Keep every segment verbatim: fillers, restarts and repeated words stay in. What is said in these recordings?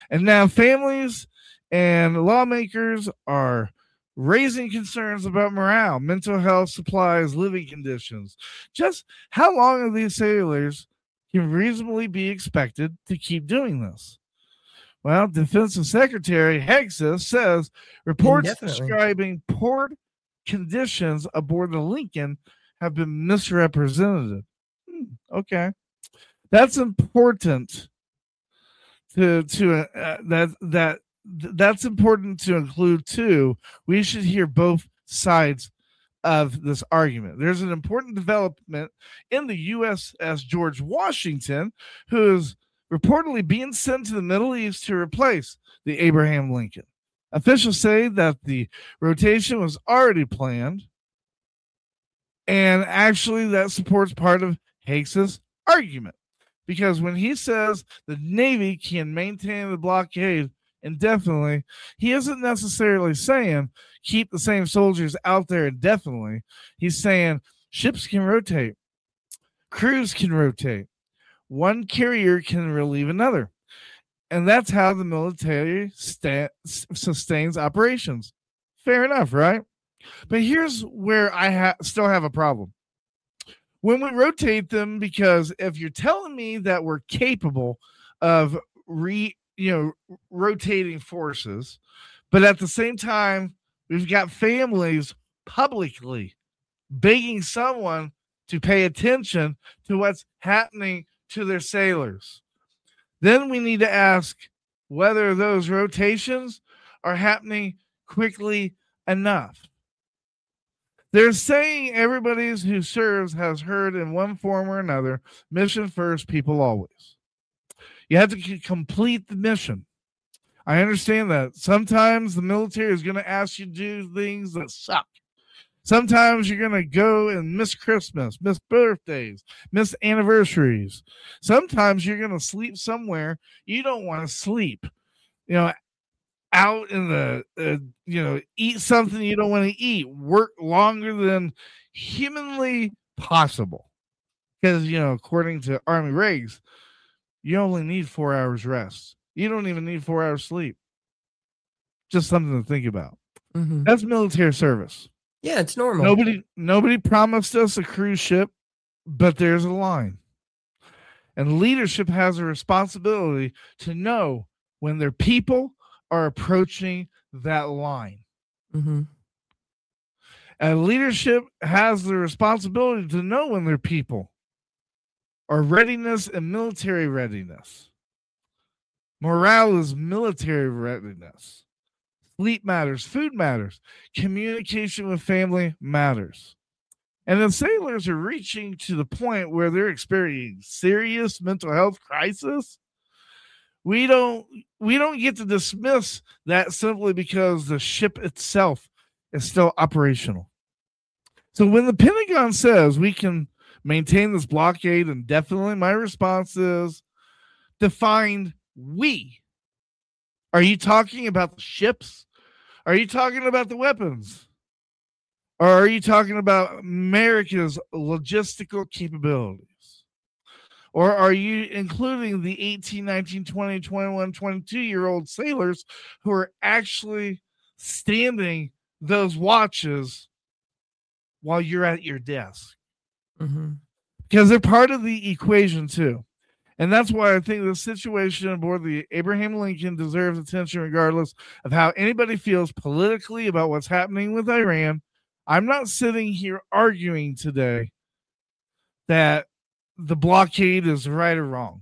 And now families and lawmakers are raising concerns about morale, mental health, supplies, living conditions. Just how long are these sailors can reasonably be expected to keep doing this? Well, Defense Secretary Hegseth says reports describing poor conditions aboard the Lincoln have been misrepresented. Hmm, okay, that's important to to uh, that that that's important to include too. We should hear both sides of this argument. There's an important development in the U S S George Washington, who is reportedly being sent to the Middle East to replace the Abraham Lincoln. Officials say that the rotation was already planned, and actually that supports part of Hegseth's argument, because when he says the Navy can maintain the blockade indefinitely, he isn't necessarily saying keep the same soldiers out there indefinitely. He's saying ships can rotate, crews can rotate, one carrier can relieve another. And that's how the military sta- sustains operations. Fair enough, right? But here's where I ha- still have a problem. When we rotate them, because if you're telling me that we're capable of re, you know, rotating forces, but at the same time, we've got families publicly begging someone to pay attention to what's happening to their sailors, then we need to ask whether those rotations are happening quickly enough. They're saying everybody who serves has heard in one form or another, mission first, people always. You have to c- complete the mission. I understand that. Sometimes the military is going to ask you to do things that suck. Sometimes you're going to go and miss Christmas, miss birthdays, miss anniversaries. Sometimes you're going to sleep somewhere you don't want to sleep. You know, out in the, uh, you know, eat something you don't want to eat, work longer than humanly possible. Because, you know, according to Army regs, you only need four hours rest. You don't even need four hours sleep. Just something to think about. Mm-hmm. That's military service. Yeah, it's normal. Nobody, nobody promised us a cruise ship, but there's a line. And leadership has a responsibility to know when their people are approaching that line. Mm-hmm. And leadership has the responsibility to know when their people are readiness and military readiness. Morale is military readiness. Sleep matters, food matters, communication with family matters. And the sailors are reaching to the point where they're experiencing serious mental health crisis. We don't we don't get to dismiss that simply because the ship itself is still operational. So when the Pentagon says we can maintain this blockade indefinitely, my response is define we. Are you talking about the ships? Are you talking about the weapons? Or are you talking about America's logistical capabilities? Or are you including the eighteen, nineteen, twenty, twenty-one, twenty-two-year-old sailors who are actually standing those watches while you're at your desk? Mm-hmm. Because they're part of the equation too. And that's why I think the situation aboard the Abraham Lincoln deserves attention regardless of how anybody feels politically about what's happening with Iran. I'm not sitting here arguing today that the blockade is right or wrong.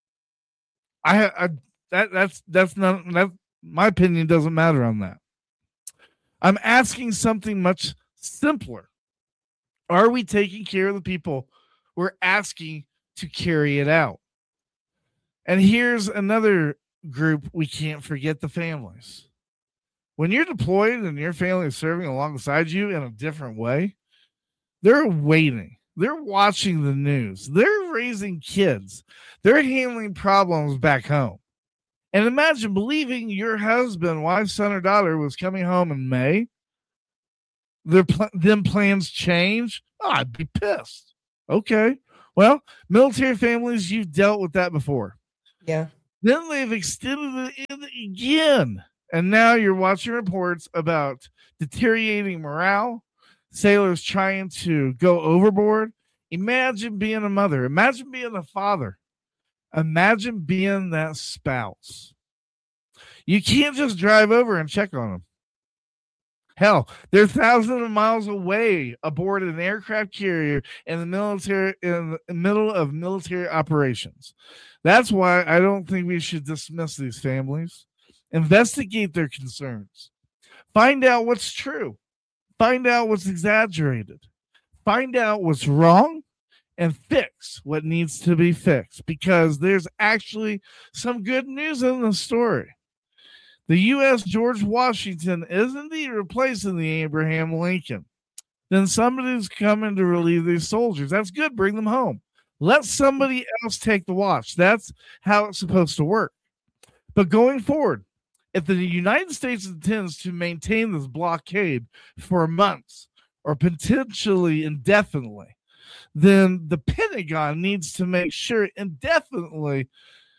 I, I that that's that's not that my opinion doesn't matter on that. I'm asking something much simpler. Are we taking care of the people we're asking to carry it out? And here's another group we can't forget: the families. When you're deployed and your family is serving alongside you in a different way, they're waiting. They're watching the news. They're raising kids. They're handling problems back home. And imagine believing your husband, wife, son, or daughter was coming home in May. Their pl- them plans change. Oh, I'd be pissed. Okay. Well, military families, you've dealt with that before. Yeah. Then they've extended it in again. And now you're watching reports about deteriorating morale, sailors trying to go overboard. Imagine being a mother. Imagine being a father. Imagine being that spouse. You can't just drive over and check on them. Hell, they're thousands of miles away aboard an aircraft carrier in the military in the middle of military operations. That's why I don't think we should dismiss these families. Investigate their concerns. Find out what's true. Find out what's exaggerated. Find out what's wrong and fix what needs to be fixed, because there's actually some good news in the story. The U S George Washington is indeed replacing the Abraham Lincoln. Then somebody's coming to relieve these soldiers. That's good. Bring them home. Let somebody else take the watch. That's how it's supposed to work. But going forward, if the United States intends to maintain this blockade for months or potentially indefinitely, then the Pentagon needs to make sure indefinitely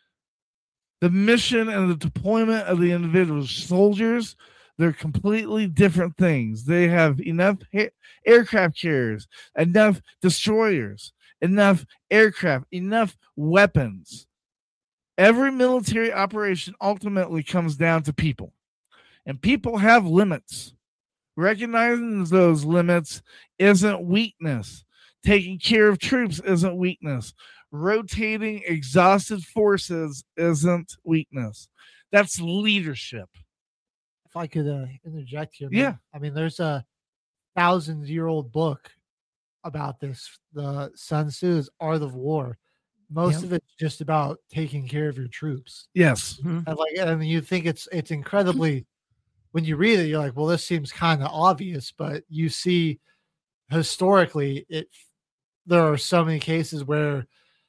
the mission and the deployment of the individual soldiers, they're completely different things. They have enough ha- aircraft carriers, enough destroyers, enough aircraft, enough weapons. Every military operation ultimately comes down to people, and people have limits. Recognizing those limits isn't weakness. Taking care of troops isn't weakness. Rotating exhausted forces isn't weakness. That's leadership. If I could uh, interject here, man. Yeah. I mean, there's a thousand-year-old book about this. The Sun Tzu's Art of War. Most Yep. of it's just about taking care of your troops. Yes. And like, and you think it's it's incredibly. When you read it, you're like, well, this seems kind of obvious, but you see historically, it there are so many cases where,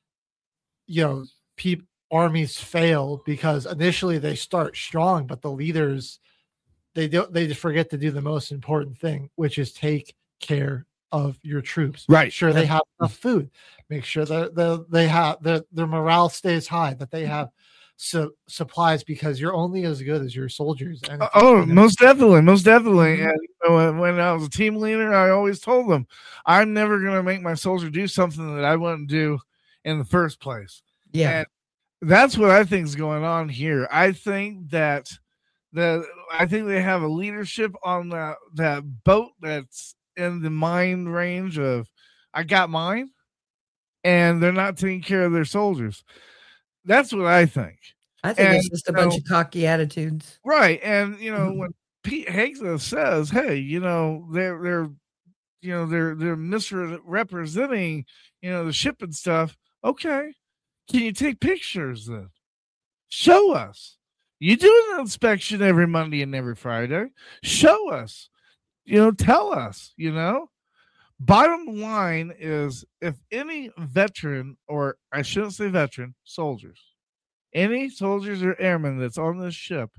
you know, peop, armies fail because initially they start strong, but the leaders, they don't, they just forget to do the most important thing, which is take care of your troops. Right. Make sure they have enough food. Make sure that the, they have their, their morale stays high, that they have su- supplies, because you're only as good as your soldiers. And if, Oh, you know, most definitely, most definitely. Mhm. And you know, when, when I was a team leader, I always told them, I'm never going to make my soldier do something that I wouldn't do in the first place. Yeah. And that's what I think is going on here. I think that the I think they have a leadership on that that boat that's in the mind range of I got mine, and they're not taking care of their soldiers. That's what I think. I think And, it's just a you bunch know, of cocky attitudes. Right. And you know, when Pete Hegseth says, hey, you know, they're they're you know, they're they're misrepresenting, you know, the ship and stuff. Okay. Can you take pictures then? Show us. You do an inspection every Monday and every Friday. Show us. You know, tell us, you know. Bottom line is, if any veteran, or I shouldn't say veteran, soldiers, any soldiers or airmen that's on this ship,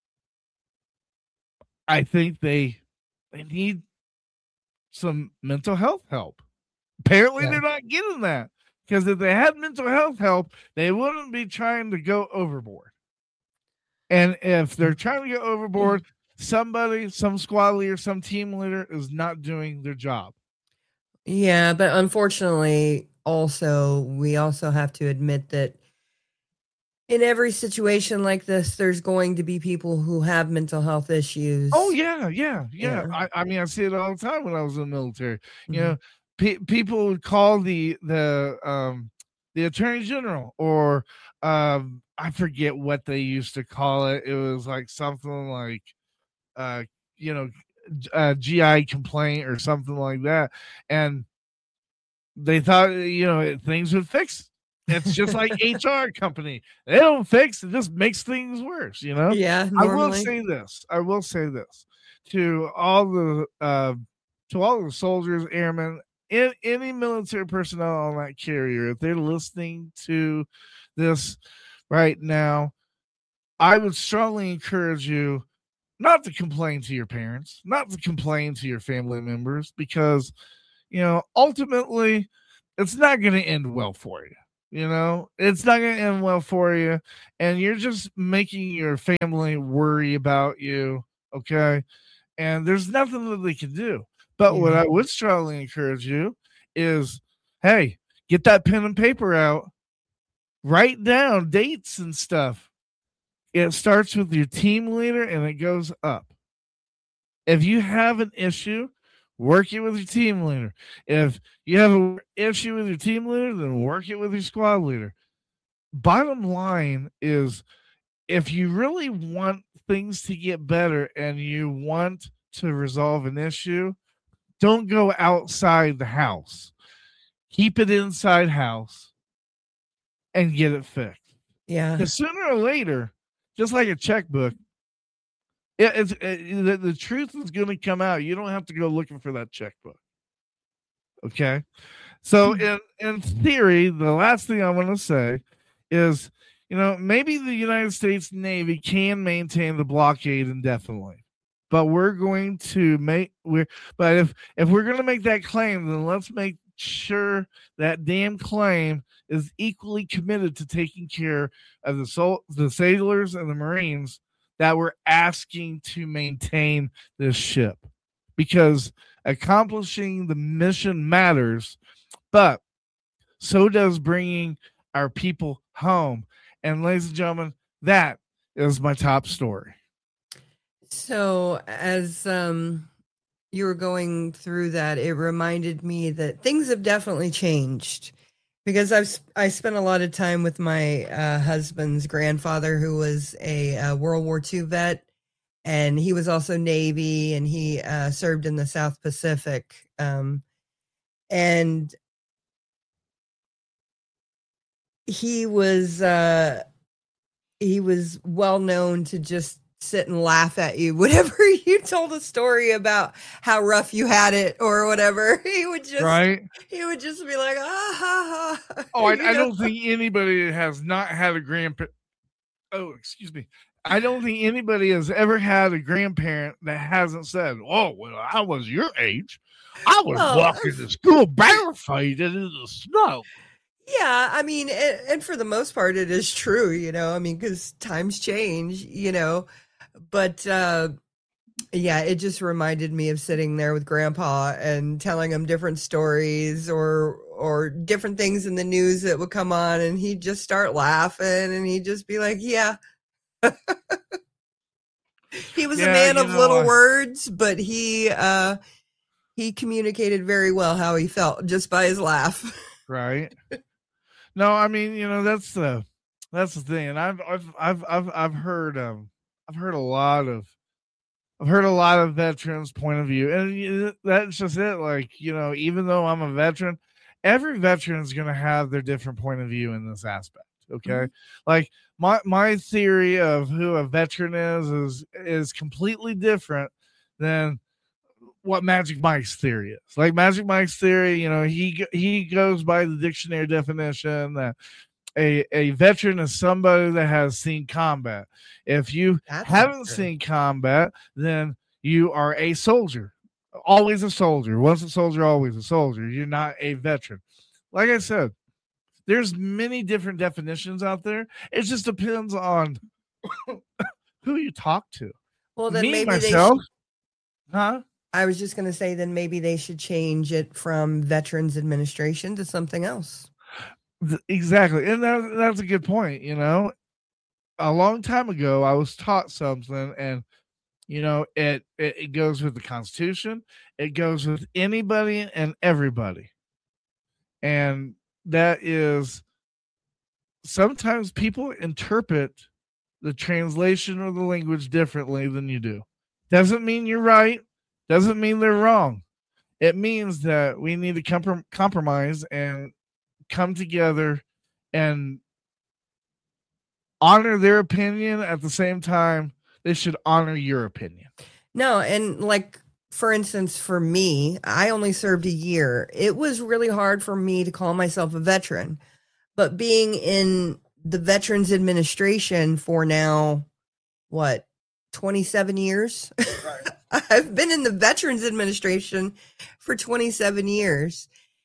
I think they they need some mental health help. Apparently, Yeah. they're not getting that, because if they had mental health help, they wouldn't be trying to go overboard. And if they're trying to go overboard, somebody, some squad leader, some team leader is not doing their job. Yeah, but unfortunately, also, we also have to admit that in every situation like this, there's going to be people who have mental health issues. Oh yeah, yeah, yeah. Yeah. I, I mean, I see it all the time when I was in the military. You Mhm. know, pe- people would call the the um the attorney general, or um I forget what they used to call it. It was like something like uh you know a G I complaint or something like that, and they thought, you know, things would fix. It's just like H R company. They don't fix, it just makes things worse, you know? Yeah, I will normally. say this. I will say this to all the uh, to all the soldiers, airmen, in, any military personnel on that carrier. If they're listening to this right now, I would strongly encourage you not to complain to your parents, not to complain to your family members, because you know ultimately it's not going to end well for you. You know, it's not going to end well for you. And you're just making your family worry about you. Okay. And there's nothing that they can do. But Yeah. what I would strongly encourage you is, hey, get that pen and paper out, write down dates and stuff. It starts with your team leader and it goes up. If you have an issue, work it with your team leader. If you have an issue with your team leader, then work it with your squad leader. Bottom line is, if you really want things to get better and you want to resolve an issue, don't go outside the house. Keep it inside house and get it fixed. Yeah. Because sooner or later, just like a checkbook, it, it's it, the, the truth is going to come out. You don't have to go looking for that checkbook. Okay? So in, in theory, the last thing I want to say is, you know, maybe the United States Navy can maintain the blockade indefinitely, but we're going to make we're but if if we're going to make that claim, then let's make sure that damn claim is equally committed to taking care of the sol- the sailors and the Marines that we're asking to maintain this ship, because accomplishing the mission matters, but so does bringing our people home. And ladies and gentlemen, that is my top story. So as um, you were going through that, it reminded me that things have definitely changed, because I've I spent a lot of time with my uh, husband's grandfather, who was a, a World War Two vet, and he was also Navy, and he uh, served in the South Pacific. Um, and he was uh, he was well known to just sit and laugh at you whenever you told a story about how rough you had it or whatever. He would just right. He would just be like, ah, ha, ha. Oh, I, You I know? don't think anybody has not had a grandparent. Oh, excuse me. I don't think anybody has ever had a grandparent that hasn't said, "Oh, well, I was your age. I was Well, walking to school barefooted in the snow." Yeah, I mean, and, and for the most part, it is true, you know. I mean, because times change, you know. But uh, yeah, it just reminded me of sitting there with Grandpa and telling him different stories or or different things in the news that would come on, and he'd just start laughing, and he'd just be like, "Yeah." He was Yeah, a man you of know, little I- words, but he uh, he communicated very well how he felt just by his laugh. Right. No, I mean, you know, that's the that's the thing, and I've I've I've I've I've heard um I've heard a lot of I've heard a lot of veterans' point of view, and you- that's just it. Like, you know, even though I'm a veteran, every veteran is going to have their different point of view in this aspect. Okay, Mhm. like my my theory of who a veteran is is is completely different than what Magic Mike's theory is. Like Magic Mike's theory, you know, he he goes by the dictionary definition that a a veteran is somebody that has seen combat. If you That's haven't not true. seen combat, then you are a soldier. Always a soldier. Once a soldier, always a soldier. You're not a veteran. Like I said, there's many different definitions out there. It just depends on who you talk to. Well, then Me maybe myself, they huh? I was just going to say, then maybe they should change it from Veterans Administration to something else. Th- Exactly. And that, that's a good point. You know, a long time ago, I was taught something, and, you know, it, it, it goes with the Constitution, it goes with anybody and everybody. And that is, sometimes people interpret the translation or the language differently than you do. Doesn't mean you're right, doesn't mean they're wrong. It means that we need to comprom- compromise and come together and honor their opinion. At the same time, they should honor your opinion. No, and like, for instance, for me, I only served a year. It was really hard for me to call myself a veteran. But being in the Veterans Administration for now, what, twenty-seven years? I've been in the Veterans Administration for twenty-seven years.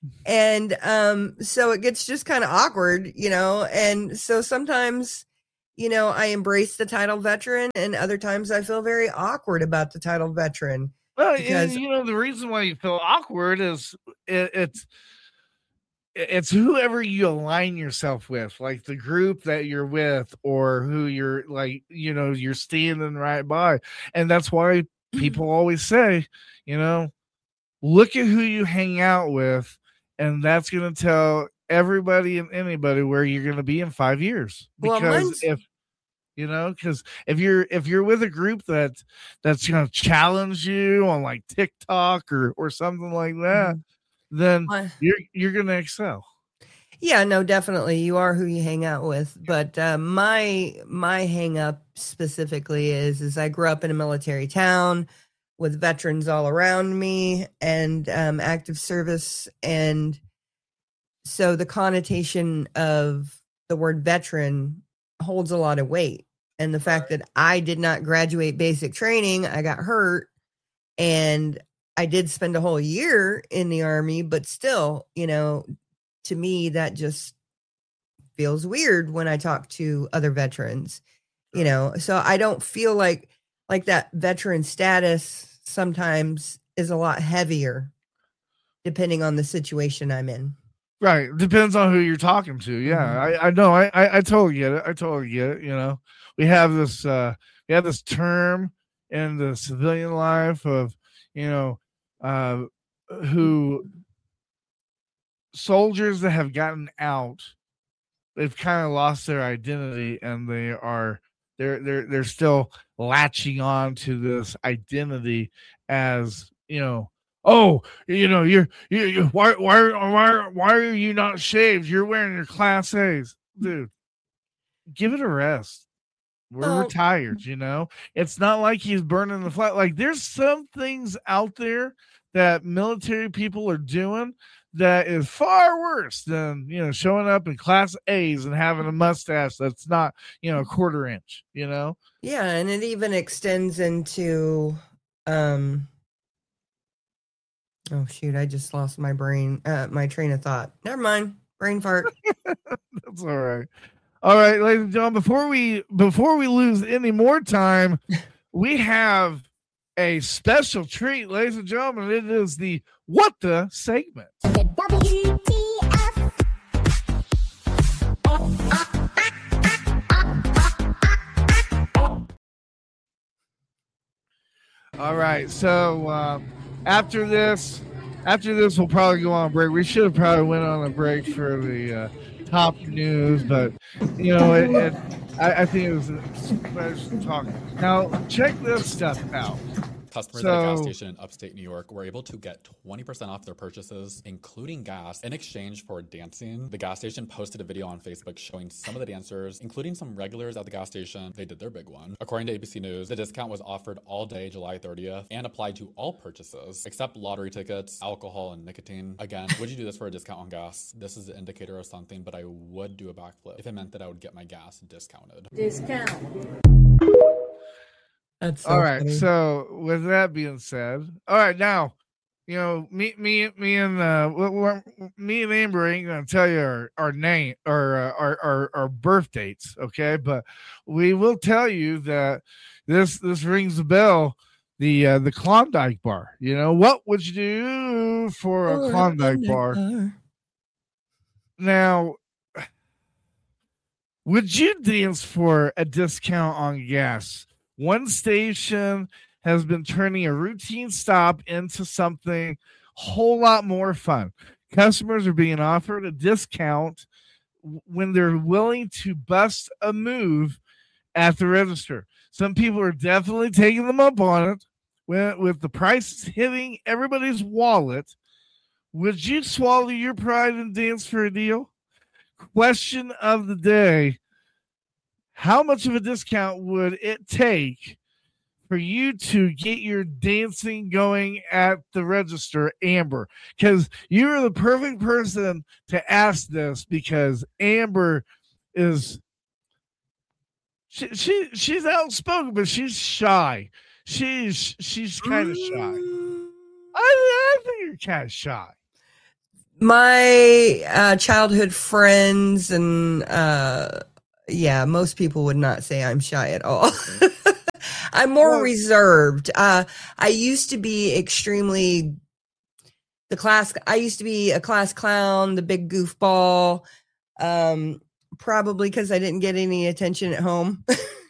And um, so it gets just kind of awkward, you know. And so sometimes, you know, I embrace the title veteran, and other times I feel very awkward about the title veteran. Well, Because- and, you know, the reason why you feel awkward is it, it's it's whoever you align yourself with, like the group that you're with, or who you're like, you know, you're standing right by. And that's why people always say, you know, look at who you hang out with, and that's going to tell everybody and anybody where you're going to be in five years. Well, Because mine's- if you know, because if you're if you're with a group that that's going to challenge you on like TikTok or or something like that, then Uh, you're you're going to excel. Yeah, no, definitely. You are who you hang out with. But uh, my my hang up specifically is is I grew up in a military town with veterans all around me, and um, active service, and so the connotation of the word veteran holds a lot of weight. And the fact that I did not graduate basic training, I got hurt, and I did spend a whole year in the Army, but still, you know, to me, that just feels weird when I talk to other veterans, you know. So I don't feel like like that veteran status sometimes is a lot heavier depending on the situation I'm in. Right. Depends on who you're talking to. Yeah. Mhm. I, I know. I, I, I totally get it. I totally get it. You know, we have this, uh, we have this term in the civilian life of, you know, uh, who soldiers that have gotten out, they've kind of lost their identity, and they are, they're, they're, they're still latching on to this identity as, you know, oh, you know, you're you, you why why why why are you not shaved? You're wearing your class A's, dude. Give it a rest. We're Well- retired, you know. It's not like he's burning the flat. Like there's some things out there that military people are doing that is far worse than, you know, showing up in class A's and having a mustache that's not, you know, a quarter inch, you know. Yeah, and it even extends into um oh shoot, I just lost my brain uh my train of thought. Never mind. Brain fart. That's all right. All right, ladies and gentlemen, before we before we lose any more time, we have a special treat, ladies and gentlemen. It is the What the segment. All right, so um, after this, after this, we'll probably go on a break. We should have probably went on a break for the uh, top news, but you know, it, it, I, I think it was a special talk. Now, check this stuff out. Customers at a gas So- station in upstate New York were able to get twenty percent off their purchases, including gas, in exchange for dancing. The gas station posted a video on Facebook showing some of the dancers, including some regulars at the gas station. They did their big one. According to A B C News, the discount was offered all day July thirtieth and applied to all purchases, except lottery tickets, alcohol, and nicotine. Again, would you do this for a discount on gas? This is an indicator of something, but I would do a backflip if it meant that I would get my gas discounted. Discount. That's so All right. funny. So with that being said, all right, now, you know, me, me, me, and uh, w- w- me and Amber ain't gonna tell you our, our name or uh, our, our our birth dates, okay? But we will tell you that this this rings a bell. The uh, the Klondike bar. You know, what would you do for a Or Klondike bar? bar. Now, would you dance for a discount on gas? One station has been turning a routine stop into something a whole lot more fun. Customers are being offered a discount w- when they're willing to bust a move at the register. Some people are definitely taking them up on it. When, with the prices hitting everybody's wallet, would you swallow your pride and dance for a deal? Question of the day: how much of a discount would it take for you to get your dancing going at the register, Amber? Because you're the perfect person to ask this, because Amber is she, she she's outspoken, but she's shy. She's she's kind of shy. Mm, I, I think you're kind of shy. My uh, childhood friends and uh, yeah, most people would not say I'm shy at all. I'm more Well- reserved. Uh, I used to be extremely the class. I used to be a class clown, the big goofball. Um, probably because I didn't get any attention at home.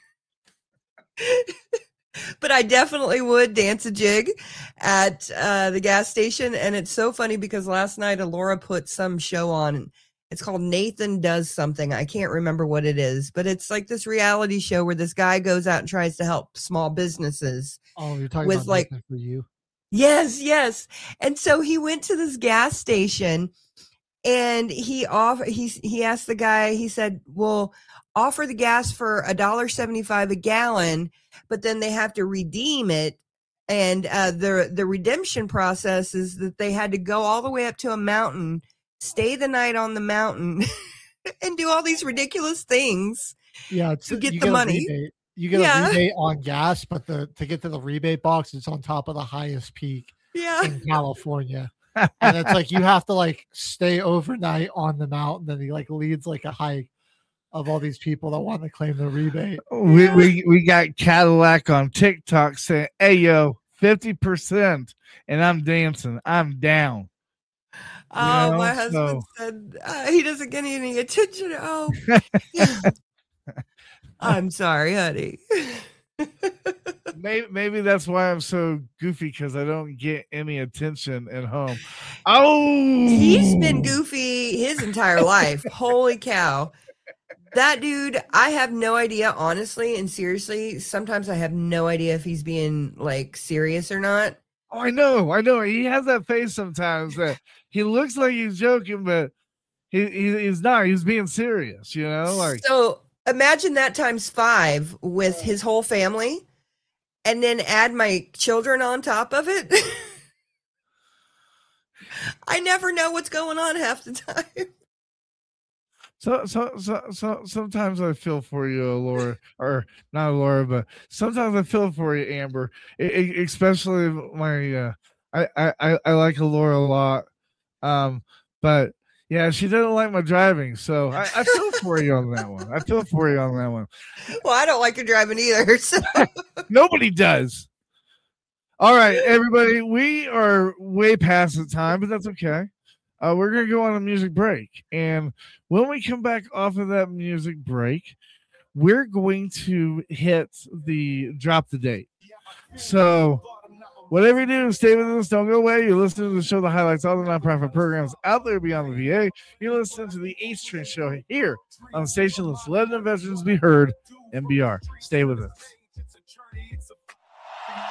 But I definitely would dance a jig at uh, the gas station. And it's so funny because last night Alora put some show on. It's called Nathan Does Something. I can't remember what it is, but it's like this reality show where this guy goes out and tries to help small businesses. Oh, you're talking With, about like- Nathan For You. Yes, yes. And so he went to this gas station and he off he he asked the guy, he said, well, offer the gas for a dollar seventy-five a gallon, but then they have to redeem it. And uh, the the redemption process is that they had to go all the way up to a mountain, stay the night on the mountain, and do all these ridiculous things. Yeah, it's, To get you the a money. rebate. You get Yeah. a rebate on gas, but the to get to the rebate box, it's on top of the highest peak Yeah. in California. And it's like you have to like stay overnight on the mountain, and he like leads like a hike of all these people that want to claim the rebate. We, we we got Cadillac on TikTok saying, "Hey yo, fifty percent," and I'm dancing. I'm down. Oh, know, my husband so- said uh, he doesn't get any attention. Oh, I'm sorry, honey. Maybe maybe that's why I'm so goofy because I don't get any attention at home. Oh, He's been goofy his entire life. Holy cow. That dude, I have no idea, honestly and seriously. Sometimes I have no idea if he's being like serious or not. Oh, I know, I know. He has that face sometimes that he looks like he's joking, but he, he he's not. He's being serious, you know. Like So imagine that times five with his whole family and then add my children on top of it. I never know what's going on half the time. so so so so. Sometimes I feel for you, Laura, or not Laura, but sometimes I feel for you, Amber. E- e- especially my, uh, I I I I like Laura a lot, um, but. Yeah, she doesn't like my driving, so I, I feel for you on that one. I feel for you on that one. Well, I don't like your driving either. So Nobody does. All right, everybody, we are way past the time, but that's okay. Uh, we're going to go on a music break. And when we come back off of that music break, we're going to hit the drop the date. So whatever you do, stay with us. Don't go away. You're listening to the show that highlights all the nonprofit programs out there beyond the V A. You're listening to the H Train Show here on the station that's letting the veterans be heard, N B R. Stay with us.